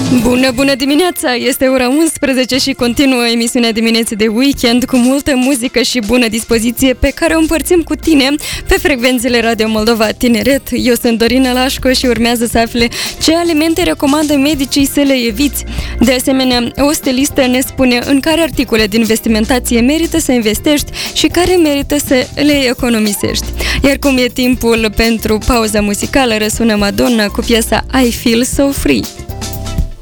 Bună dimineața! Este ora 11 și continuă emisiunea dimineții de weekend cu multă muzică și bună dispoziție pe care o împărțim cu tine pe frecvențele Radio Moldova Tineret. Eu sunt Dorina Lașco și urmează să afle ce alimente recomandă medicii să le eviți. De asemenea, o stelistă ne spune în care articole din vestimentație merită să investești și care merită să le economisești. Iar cum e timpul pentru pauza muzicală, răsună Madonna cu piesa I Feel So Free.